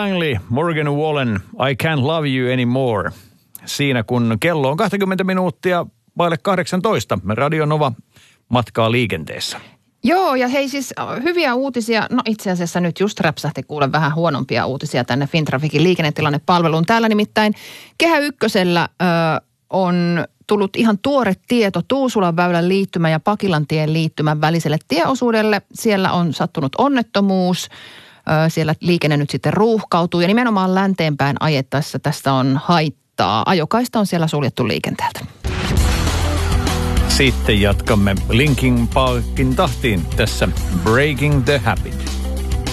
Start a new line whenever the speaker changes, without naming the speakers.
Langley, Morgan Wallen, I Can't Love You Anymore. Siinä kun kello on 20 minuuttia vaille 18, Radio Nova matkaa liikenteessä.
Joo, ja hei siis hyviä uutisia. No itse asiassa nyt just räpsähti kuule vähän huonompia uutisia tänne Fintraficin liikennetilannepalveluun. Täällä nimittäin Kehä Ykkösellä on tullut ihan tuore tieto Tuusulan väylän liittymän ja Pakilantien liittymän väliselle tieosuudelle. Siellä on sattunut onnettomuus. Siellä liikenne nyt sitten ruuhkautuu ja nimenomaan länteenpäin ajettaessa tästä on haittaa. Ajokaista on siellä suljettu liikenteeltä.
Sitten jatkamme Linkin Parkin tahtiin tässä Breaking the Habit.